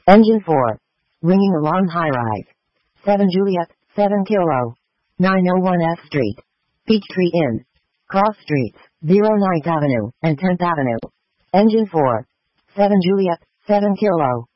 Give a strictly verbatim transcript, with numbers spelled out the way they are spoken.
Engine four. Ringing alarm high-rise. seven Juliet, seven Kilo. nine oh one F Street. Peachtree Inn. Cross Streets, ninth Avenue and tenth Avenue. Engine four. seven Juliet, seven Kilo.